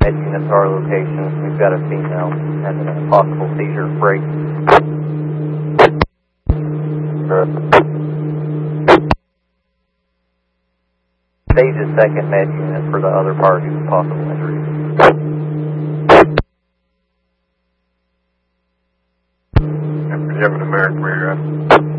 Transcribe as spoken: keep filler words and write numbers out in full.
med units to our location. We've got a female having a possible seizure break. Stage a second med unit for the other party with possible injuries. You have an American, where you're at?